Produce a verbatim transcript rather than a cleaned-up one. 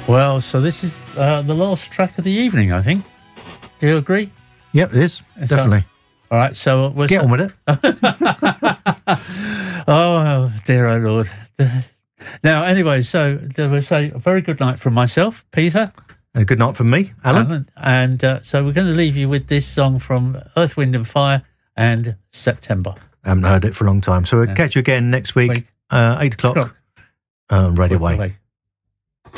Well, so this is uh, the last track of the evening, I think. Do you agree? Yep, it is. So, definitely. All right, so we'll get so, on with it. Oh dear, oh Lord. Now, anyway, so we'll say a very good night from myself, Peter. A good night from me, Alan. Alan. And uh, so we're going to leave you with this song from Earth, Wind and Fire and September. I haven't heard it for a long time, so we'll yeah. catch you again next week, week. Uh, eight o'clock, uh, Radio Way.